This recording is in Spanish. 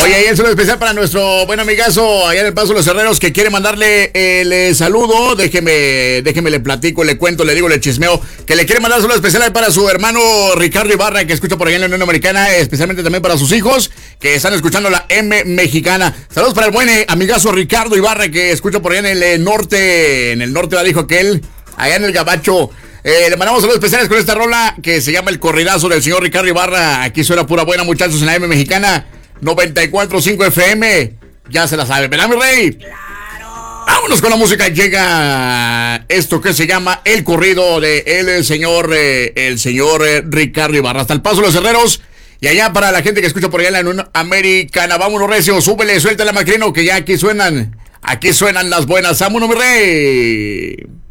Oye, ahí es un especial para nuestro buen amigazo allá en el Paso de los Herreros que quiere mandarle el saludo. Déjeme le platico, le cuento, le digo, le chismeo. Que le quiere mandar un saludo especial para su hermano Ricardo Ibarra, que escucha por allá en la Unión Americana, especialmente también para sus hijos que están escuchando la M Mexicana. Saludos para el buen amigazo Ricardo Ibarra, que escucha por allá en el norte, la dijo aquel, allá en el Gabacho. Le mandamos saludos especiales con esta rola que se llama El Corridazo del señor Ricardo Ibarra. Aquí suena pura buena, muchachos, en la M Mexicana 94.5 FM. Ya se la sabe, ¿verdad, mi rey? ¡Claro! Vámonos con la música. Llega esto que se llama El Corrido de el señor Ricardo Ibarra. Hasta el Paso de los Herreros. Y allá para la gente que escucha por allá en la Unión Americana. Vámonos, recio, súbele, suéltala, macrino, que ya aquí suenan las buenas. Vámonos, mi rey.